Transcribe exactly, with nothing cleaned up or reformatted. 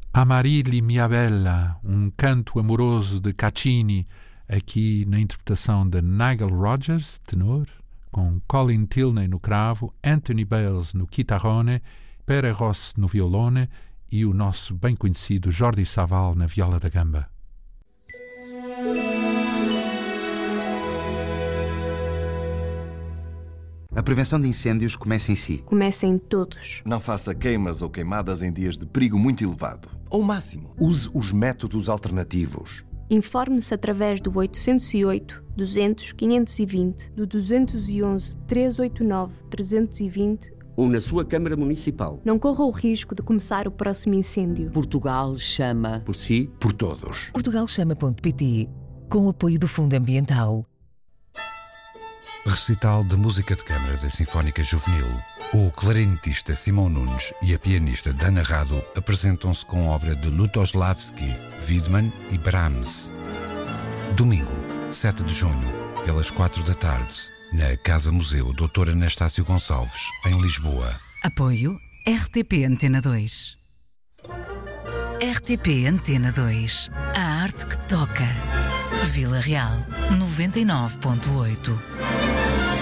Amarilli Mia Bella, um canto amoroso de Caccini, aqui na interpretação de Nigel Rodgers, tenor, com Colin Tilney no cravo, Anthony Bales no chitarrone, Pere Ross no violone e o nosso bem conhecido Jordi Savall na viola da gamba. A prevenção de incêndios começa em si. Começa em todos. Não faça queimas ou queimadas em dias de perigo muito elevado. Ao máximo. Use os métodos alternativos. Informe-se através do oitocentos e oito, duzentos, quinhentos e vinte, do duzentos e onze, trezentos e oitenta e nove, trezentos e vinte ou na sua Câmara Municipal. Não corra o risco de começar o próximo incêndio. Portugal chama. Por si, por todos. portugal chama ponto pt, com o apoio do Fundo Ambiental. Recital de música de câmara da Sinfónica Juvenil. O clarinetista Simão Nunes e a pianista Dana Rado apresentam-se com obra de Lutoslavski, Wiedmann e Brahms. Domingo, sete de junho, pelas quatro da tarde, na Casa Museu doutor Anastácio Gonçalves, em Lisboa. Apoio R T P Antena dois. R T P Antena dois. A arte que toca. Vila Real, noventa e nove ponto oito.